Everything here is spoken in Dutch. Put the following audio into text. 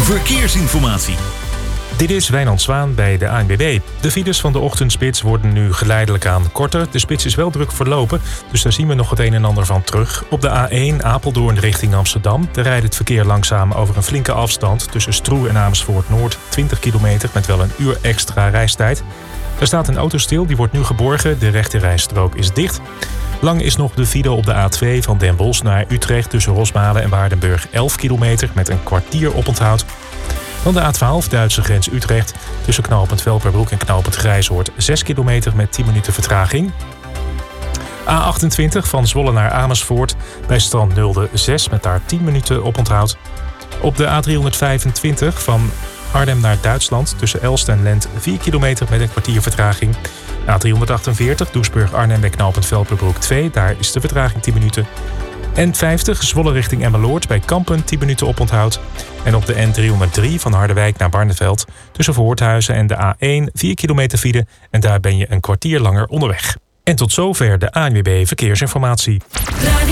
verkeersinformatie. Dit is Wijnand Zwaan bij de ANWB. De files van de ochtendspits worden nu geleidelijk aan korter. De spits is wel druk verlopen, dus daar zien we nog het een en ander van terug. Op de A1 Apeldoorn richting Amsterdam. Daar rijdt het verkeer langzaam over een flinke afstand tussen Stroe en Amersfoort Noord. 20 kilometer met wel een uur extra reistijd. Er staat een auto stil, die wordt nu geborgen. De rechterrijstrook is dicht. Lang is nog de file op de A2 van Den Bosch naar Utrecht tussen Rosmalen en Waardenburg. 11 kilometer met een kwartier oponthoud. Dan de A12 Duitse grens Utrecht tussen knooppunt Velperbroek en knooppunt Grijzoord. 6 kilometer met 10 minuten vertraging. A28 van Zwolle naar Amersfoort bij Strand Nulde 6 met daar 10 minuten oponthoud. Op de A325 van Arnhem naar Duitsland tussen Elst en Lent 4 kilometer met een kwartier vertraging. A348 Doesburg-Arnhem bij knooppunt Velperbroek 2, daar is de vertraging 10 minuten. N50 Zwolle richting Emmeloord bij Kampen 10 minuten oponthoud. En op de N303 van Harderwijk naar Barneveld tussen Voorthuizen en de A1 4 kilometer file en daar ben je een kwartier langer onderweg. En tot zover de ANWB Verkeersinformatie.